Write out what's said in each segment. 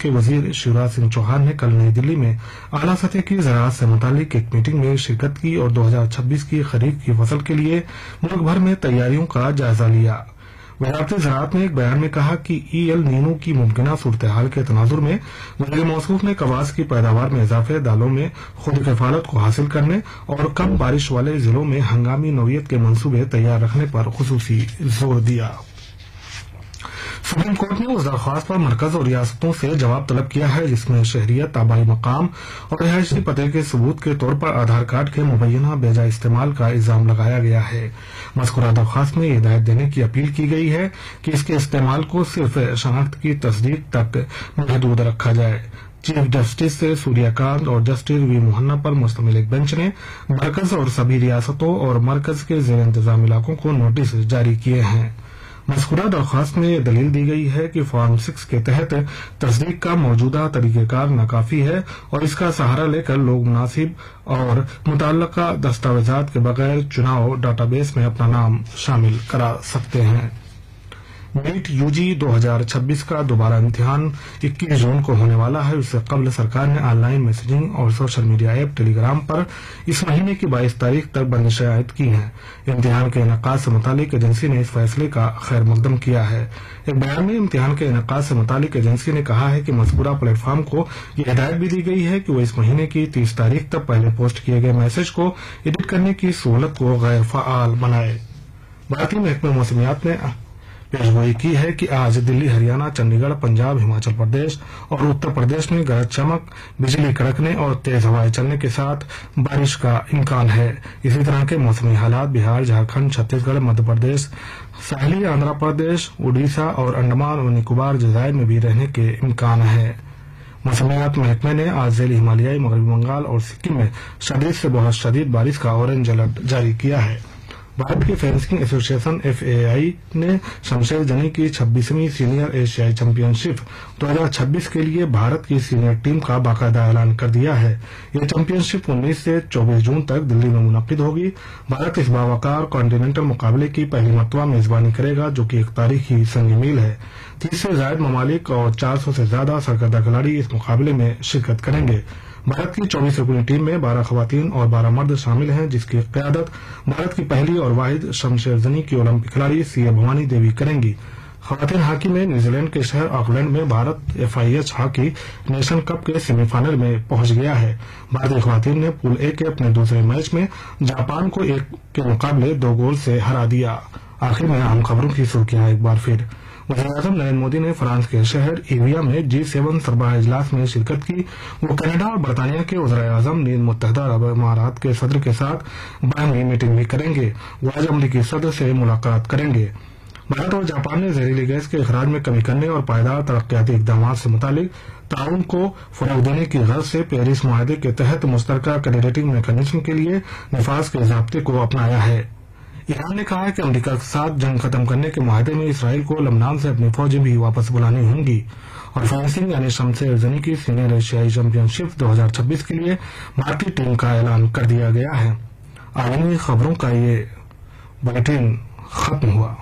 के वजीर शिवराज सिंह चौहान ने कल नई दिल्ली में आला सतह की ज़राअत से मुतालिक एक मीटिंग में शिरकत की और 2026 की खरीफ की फसल के लिए मुल्क भर में तैयारियों का जायजा लिया। वजारत ज़राअत ने एक बयान में कहा कि एल नीनो की मुमकिना सूरत हाल के तनाजुर में वज़ीर मौसूफ ने कपास की पैदावार में इजाफे, दालों में खुद किफालत को हासिल करने और कम बारिश वाले जिलों में हंगामी नौयत के मंसूबे तैयार रखने पर खुसूसी जोर दिया। सुप्रीम कोर्ट ने उस दरख्वास्त पर मरकज और रियासतों से जवाब तलब किया है जिसमें शहरियत, आबाई मकाम और रिहायशी पते के सबूत के तौर पर आधार कार्ड के मुबैना बेजा इस्तेमाल का इल्जाम लगाया गया है। मज़कूरा दरख्वास्त में हिदायत देने की अपील की गई है कि इसके इस्तेमाल को सिर्फ शनाख्त की तस्दीक तक महदूद रखा जाए। चीफ जस्टिस सूर्यकांत और जस्टिस वी मोहन्ना पर मुश्तमिल एक बेंच ने मरकज और सभी रियासतों और मरकज के ज़ेर इंतजाम इलाकों को नोटिस जारी किए हैं। मज़कूरा दरख्वास्त में दलील दी गई है कि फॉर्म 6 के तहत तस्दीक का मौजूदा तरीक़ेकार नाकाफी है और इसका सहारा लेकर लोग मुनासिब और मुतल्लका दस्तावेजात के बगैर चुनाव डाटाबेस में अपना नाम शामिल करा सकते हैं। नीट यूजी 2026 का दोबारा इम्तिहान 21 जून को होने वाला है। इससे कबल सरकार ने ऑनलाइन मैसेजिंग और सोशल मीडिया ऐप टेलीग्राम पर इस महीने की 22 तारीख तक बंदिशें आयद की हैं। इम्तिहान के इनेकाद से मुतालिक एजेंसी ने इस फैसले का खैर मकदम किया है। एक बयान में इम्तिहान के इनेकाद से मुतालिक एजेंसी ने कहा है कि मज़कूरा प्लेटफॉर्म को यह हिदायत भी दी गई है कि वो इस महीने की 30 तारीख तक पहले पोस्ट किए गए मैसेज को एडिट करने की सहूलत को गैर फ़आल बनाए। भारतीय महकमे मौसमियात ने पेशगोई की है कि आज दिल्ली, हरियाणा, चंडीगढ़, पंजाब, हिमाचल प्रदेश और उत्तर प्रदेश में गरज चमक, बिजली कड़कने और तेज हवाएं चलने के साथ बारिश का इम्कान है। इसी तरह के मौसमी हालात बिहार, झारखंड, छत्तीसगढ़, मध्य प्रदेश, साहली आंध्र प्रदेश, उड़ीसा और अंडमान और निकोबार जज़ायर में भी रहने के इम्कान है। मौसमियात महकमे ने आज ज़ैली हिमालयाई, मगरबी बंगाल और सिक्किम में शदीद से बहुत शदीद बारिश का ऑरेंज अलर्ट जारी किया है। भारत की फेंसिंग एसोसिएशन FAI ने शमशेर जनी की 26वीं सीनियर एशियाई चैंपियनशिप 2026 के लिए भारत की सीनियर टीम का बाकायदा ऐलान कर दिया है। यह चैंपियनशिप 19 से 24 जून तक दिल्ली में मुनक्किद होगी। भारत इस बावकार कॉन्टिनेंटल मुकाबले की पहली मरतबा मेजबानी करेगा, जो कि एक तारीखी संग मील है। 30 से ज्यादा ममालिक और 400 से ज्यादा सरकर्दा खिलाड़ी इस मुकाबले में शिरकत करेंगे। भारत की 24 रुकनी टीम में 12 खवातीन और 12 मर्द शामिल हैं, जिसकी क़यादत भारत की पहली और वाहिद शमशेर जनी की ओलंपिक खिलाड़ी सीए भवानी देवी करेंगी। खवातीन हॉकी में न्यूजीलैंड के शहर ऑकलैंड में Bharat FIH hockey nation cup के सेमीफाइनल में पहुंच गया है। भारतीय खवातीन ने पूल A के अपने दूसरे मैच में जापान को 1 के मुकाबले 2 गोल से हरा दिया। आखिर में अहम खबरों की सुर्खियां एक बार फिर। वज़ीर-ए-आज़म नरेंद्र मोदी ने फ्रांस के शहर एविया में G7 सरबराह इजलास में शिरकत की। वो कनाडा और बरतानिया के वज़ीर-ए-आज़म नील मुत्तहदा अरब अमारात के सदर के साथ बाहमी मीटिंग भी करेंगे। वो आज अमरीकी सदर से मुलाकात करेंगे। भारत और जापान ने जहरीली गैस के अखराज में कमी करने और पायदार तरक्याती इक़दाम से मुतालिक ताउन को फरोग़ देने की गर्ज से पेरिस मुआहदे के तहत मुश्तरका कोऑर्डिनेटिंग मैकेनिज्म के लिए निफाज के ज़ाब्ते को अपनाया है। ईरान ने कहा है कि अमेरिका के साथ जंग खत्म करने के मुआहदे में इसराइल को लबनान से अपनी फौजें भी वापस बुलानी होंगी। और फेंसिंग यानी शमशेर जनी की सीनियर एशियाई चैंपियनशिप 2026 के लिए भारतीय टीम का ऐलान कर दिया गया है। आगामी खबरों का ये बुलेटिन खत्म हुआ।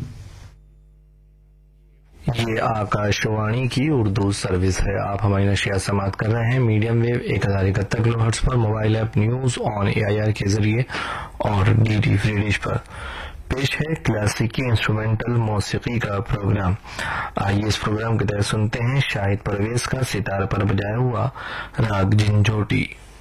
ये आकाशवाणी की उर्दू सर्विस है। आप हमारी नशियात समाप्त कर रहे हैं मीडियम वेव 1071 किलोहर्ट्ज पर, mobile app news on AIR के जरिए और DD फ्री डिश पर। पेश है क्लासिकी इंस्ट्रूमेंटल मौसीकी का प्रोग्राम। आइए इस प्रोग्राम के तहत सुनते हैं शाहिद परवेज का सितार पर बजाया हुआ राग झंझोटी।